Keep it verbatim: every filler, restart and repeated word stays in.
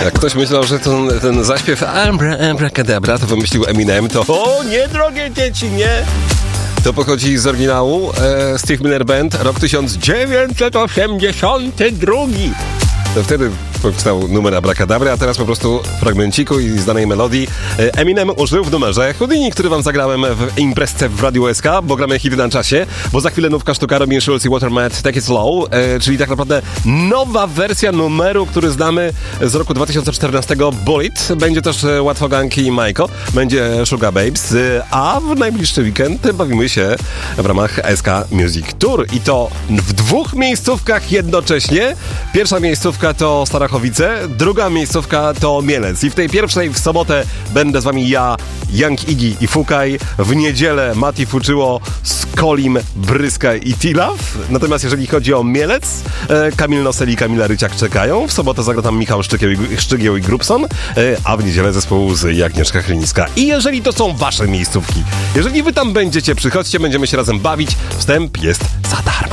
Jak ktoś myślał, że ten, ten zaśpiew Abra, Abracadabra to wymyślił Eminem, to o nie, drogie dzieci, nie! To pochodzi z oryginału e, Steve Miller Band, rok tysiąc dziewięćset osiemdziesiąty drugi. To wtedy powstał numer Abracadabra, a teraz po prostu fragmenciku i znanej melodii Eminem użył w numerze Houdini, który wam zagrałem w imprezce w Radiu S K, bo gramy hity na czasie, bo za chwilę nówka sztuka Robin Schulz i Watermat Take It Slow, e, czyli tak naprawdę nowa wersja numeru, który znamy z roku dwa tysiące czternastego, Bullet. Będzie też Łatwo Ganki i Majko, będzie Sugar Babes, e, a w najbliższy weekend bawimy się w ramach S K Music Tour i to w dwóch miejscówkach jednocześnie. Pierwsza miejscówka to Starachowice, druga miejscówka to Mielec. I w tej pierwszej w sobotę będę z wami ja, Young Iggy i Fukaj. W niedzielę Mati Fuczyło z Kolim, Bryska i Tilaw. Natomiast jeżeli chodzi o Mielec, e, Kamil Nosel i Kamila Ryciak czekają. W sobotę zagra tam Michał Szczygieł i, Szczygieł i Grubson, e, a w niedzielę zespół z Agnieszka Chryniska. I jeżeli to są wasze miejscówki, jeżeli wy tam będziecie, przychodźcie, będziemy się razem bawić. Wstęp jest za darmo.